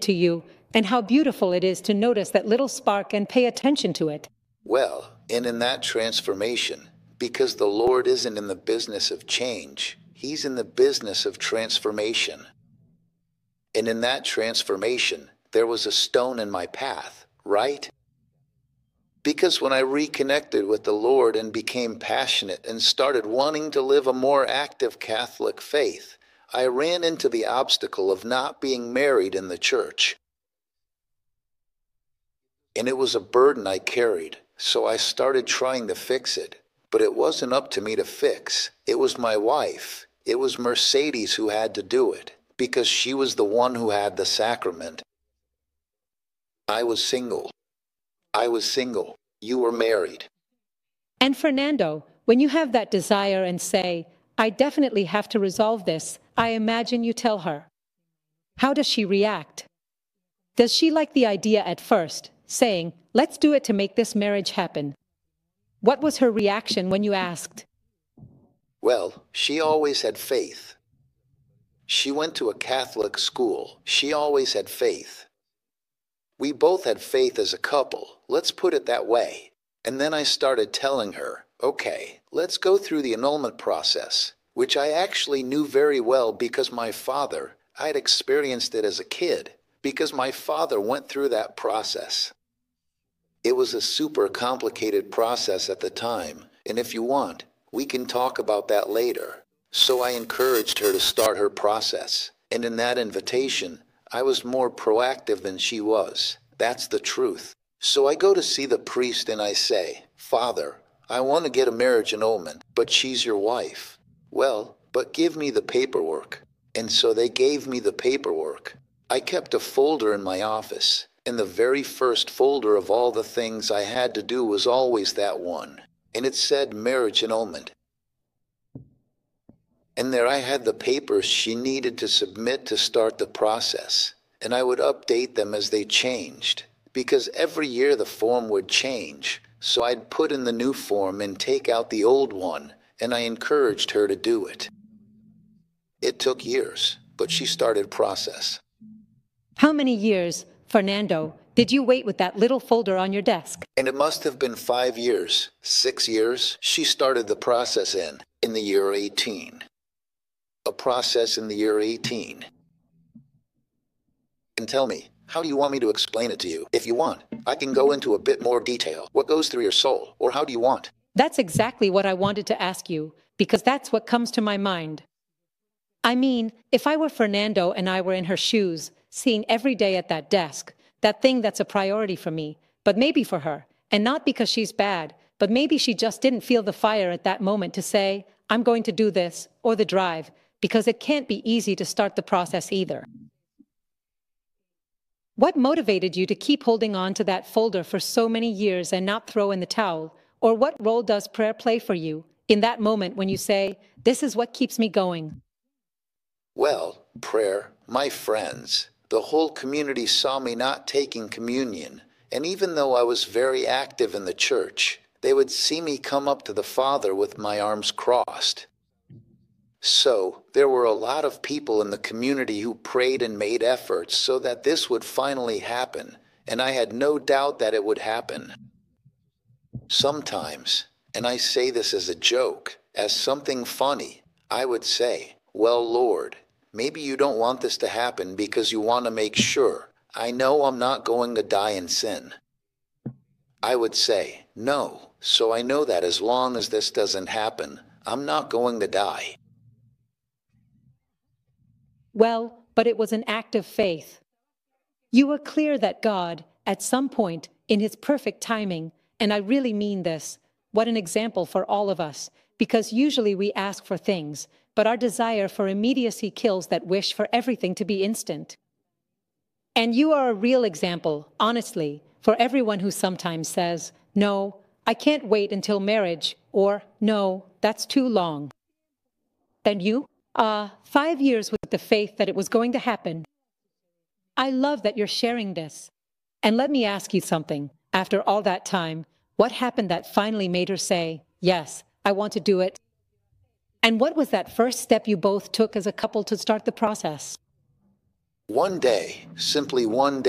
to you, and how beautiful it is to notice that little spark and pay attention to it. Well, and in that transformation, because the Lord isn't in the business of change, He's in the business of transformation. And in that transformation, there was a stone in my path, right? Because when I reconnected with the Lord and became passionate and started wanting to live a more active Catholic faith, I ran into the obstacle of not being married in the church. And it was a burden I carried, so I started trying to fix it. But it wasn't up to me to fix. It was my wife. It was Mercedes who had to do it, because she was the one who had the sacrament. I was single. You were married. And Fernando, when you have that desire and say, I definitely have to resolve this, I imagine you tell her. How does she react? Does she like the idea at first, saying, let's do it to make this marriage happen? What was her reaction when you asked? Well, she always had faith. She went to a Catholic school. She always had faith. We both had faith as a couple, let's put it that way. And then I started telling her, okay, let's go through the annulment process, which I actually knew very well because I'd experienced it as a kid, because my father went through that process. It was a super complicated process at the time, and if you want, we can talk about that later. So I encouraged her to start her process, and in that invitation, I was more proactive than she was. That's the truth. So I go to see the priest and I say, Father, I want to get a marriage annulment, but she's your wife. Well, but give me the paperwork. And so they gave me the paperwork. I kept a folder in my office, and the very first folder of all the things I had to do was always that one. And it said marriage annulment. And there I had the papers she needed to submit to start the process, and I would update them as they changed, because every year the form would change, so I'd put in the new form and take out the old one, and I encouraged her to do it. It took years, but she started process. How many years, Fernando, did you wait with that little folder on your desk? And it must have been 5 years, 6 years. She started the process in the year 18. A process in the year 18. And tell me, how do you want me to explain it to you? If you want, I can go into a bit more detail. What goes through your soul, or how do you want? That's exactly what I wanted to ask you, because that's what comes to my mind. I mean, if I were Fernando and I were in her shoes, seeing every day at that desk, that thing that's a priority for me, but maybe for her, and not because she's bad, but maybe she just didn't feel the fire at that moment to say, I'm going to do this, or the drive, because it can't be easy to start the process either. What motivated you to keep holding on to that folder for so many years and not throw in the towel? Or what role does prayer play for you in that moment when you say, this is what keeps me going? Well, prayer, my friends, the whole community saw me not taking communion, and even though I was very active in the church, they would see me come up to the Father with my arms crossed. So, there were a lot of people in the community who prayed and made efforts so that this would finally happen, and I had no doubt that it would happen. Sometimes, and I say this as a joke, as something funny, I would say, well, Lord, maybe you don't want this to happen because you want to make sure. I know I'm not going to die in sin. I would say, no, so I know that as long as this doesn't happen, I'm not going to die. Well, but it was an act of faith. You were clear that God, at some point, in His perfect timing, and I really mean this, what an example for all of us, because usually we ask for things, but our desire for immediacy kills that wish for everything to be instant. And you are a real example, honestly, for everyone who sometimes says, no, I can't wait until marriage, or no, that's too long. And you? 5 years with the faith that it was going to happen. I love that you're sharing this. And let me ask you something. After all that time, what happened that finally made her say, yes, I want to do it? And what was that first step you both took as a couple to start the process? One day, simply one day.